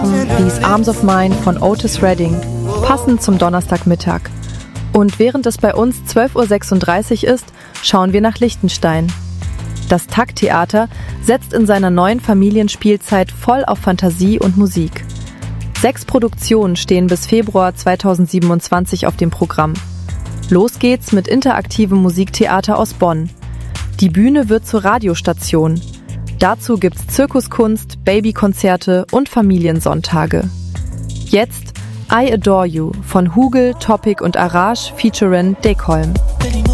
These Arms of Mine von Otis Redding, passend zum Donnerstagmittag. Und während es bei uns 12:36 Uhr ist, schauen wir nach Liechtenstein. Das Takt-Theater setzt in seiner neuen Familienspielzeit voll auf Fantasie und Musik. 6 Produktionen stehen bis Februar 2027 auf dem Programm. Los geht's mit interaktivem Musiktheater aus Bonn. Die Bühne wird zur Radiostation. Dazu gibt's Zirkuskunst, Babykonzerte und Familiensonntage. Jetzt I Adore You von Hugel, Topic und Arage featuring Dekholm.